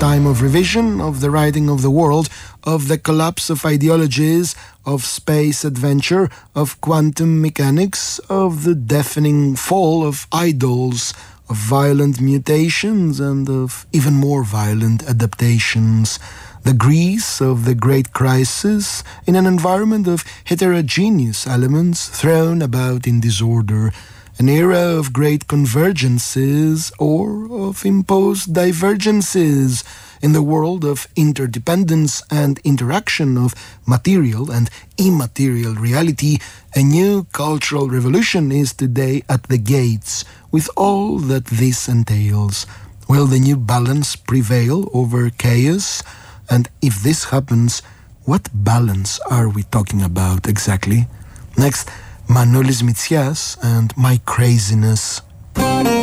time of revision, of the writing of the world, of the collapse of ideologies, of space adventure, of quantum mechanics, of the deafening fall of idols, of violent mutations and of even more violent adaptations. The Greece of the Great Crisis in an environment of heterogeneous elements thrown about in disorder. An era of great convergences or of imposed divergences in the world of interdependence and interaction of material and immaterial reality. A new cultural revolution is today at the gates, with all that this entails. Will the new balance prevail over chaos? And if this happens, what balance are we talking about exactly? Next, Manolis Mitsias and My Craziness.